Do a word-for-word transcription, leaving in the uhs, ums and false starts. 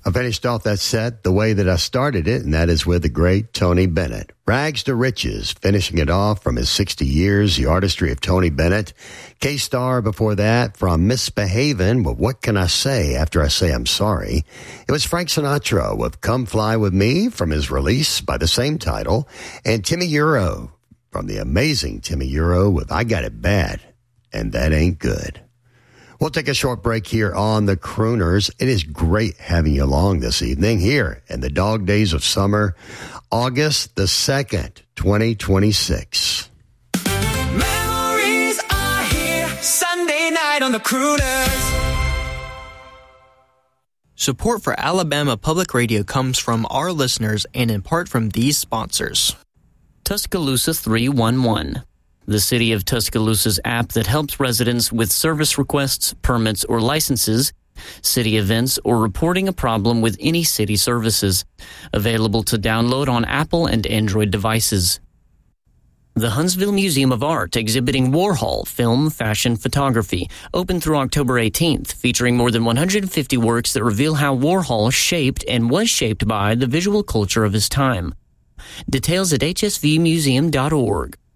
I finished off that set the way that I started it, and that is with the great Tony Bennett. Rags to Riches, finishing it off from his sixty years, the artistry of Tony Bennett. K-Star before that from Misbehavin', but what can I say after I say I'm sorry? It was Frank Sinatra with Come Fly With Me from his release by the same title, and Timmy Euro from the amazing Timmy Euro with I Got It Bad, and That Ain't Good. We'll take a short break here on the Crooners. It is great having you along this evening here in the dog days of summer, August the second, twenty twenty-six. Memories are here, Sunday night on the Crooners. Support for Alabama Public Radio comes from our listeners and in part from these sponsors. Tuscaloosa three one one. The City of Tuscaloosa's app that helps residents with service requests, permits, or licenses, city events, or reporting a problem with any city services. Available to download on Apple and Android devices. The Huntsville Museum of Art exhibiting Warhol film, fashion, photography, open through October eighteenth, featuring more than one hundred fifty works that reveal how Warhol shaped and was shaped by the visual culture of his time. Details at h s v museum dot org.